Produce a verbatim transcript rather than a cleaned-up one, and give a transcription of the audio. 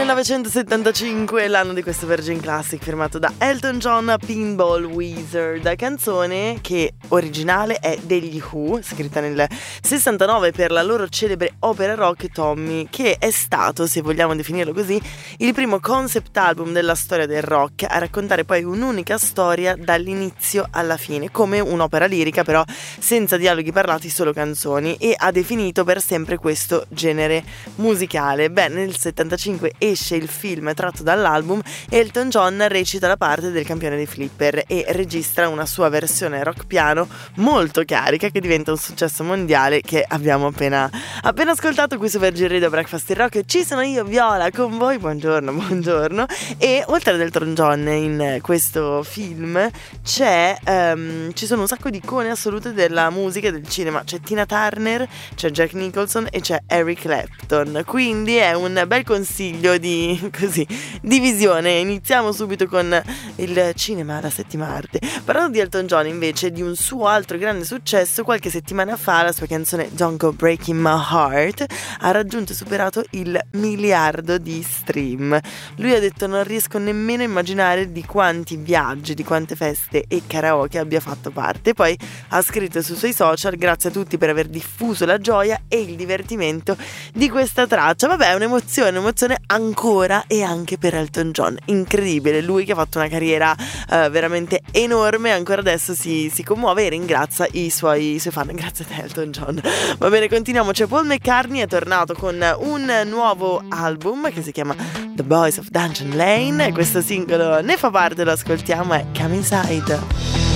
millenovecentosettantacinque, l'anno di questo Virgin Classic firmato da Elton John, Pinball Wizard, canzone che originale è degli Who, scritta nel sessantanove per la loro celebre opera rock Tommy, che è stato, se vogliamo definirlo così, il primo concept album della storia del rock a raccontare poi un'unica storia dall'inizio alla fine, come un'opera lirica però senza dialoghi parlati, solo canzoni, e ha definito per sempre questo genere musicale. Beh, nel settantacinque esce il film tratto dall'album e Elton John recita la parte del campione dei Flipper e registra una sua versione rock piano molto carica che diventa un successo mondiale, che abbiamo appena, appena ascoltato qui su Virgin Radio Breakfast in Rock. Ci sono io, Viola, con voi, buongiorno, buongiorno. E oltre ad Elton John in questo film c'è um, ci sono un sacco di icone assolute della musica e del cinema. C'è Tina Turner, c'è Jack Nicholson e c'è Eric Clapton, quindi è un bel consiglio di così di visione. Iniziamo subito con il cinema, la settima arte. Parlando di Elton John invece, di un suo altro grande successo, qualche settimana fa la sua canzone Don't Go Breaking My Heart ha raggiunto e superato il miliardo di stream. Lui ha detto: non riesco nemmeno a immaginare di quanti viaggi, di quante feste e karaoke abbia fatto parte. Poi ha scritto sui suoi social: grazie a tutti per aver diffuso la gioia e il divertimento di questa traccia. Vabbè, è un'emozione, un'emozione ancora, e anche per Elton John, incredibile, lui che ha fatto una carriera uh, veramente enorme, ancora adesso si, si commuove e ringrazia i suoi, i suoi fan. Grazie a te, Elton John. Va bene, continuiamo. C'è Paul McCartney, è tornato con un nuovo album che si chiama The Boys of Dungeon Lane e questo singolo ne fa parte, lo ascoltiamo, è Come Inside.